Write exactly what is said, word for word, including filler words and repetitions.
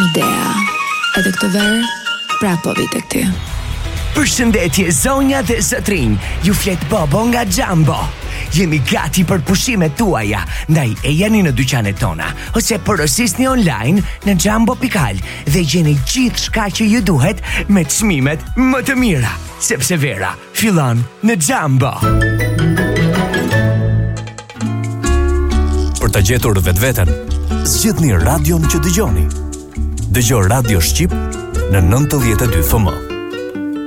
idea. Edhe këtë verë, pra po vi tek ty. Përshëndetje zonja dhe zotrinj, ju flet Bobo nga Jumbo. Jemi gati për pushimet tuaja, ndaj e jeni në dyqanet tona, ose porosisni online në jumbo dot al dhe gjeni gjithë shka që ju duhet me çmimet më të mira, sepse vera fillon në Jumbo. Për të gjetur vetveten, zgjidhni radion që dëgjoni. Dëgjo Radio Shqip në nëntëdhjetë e dy F M.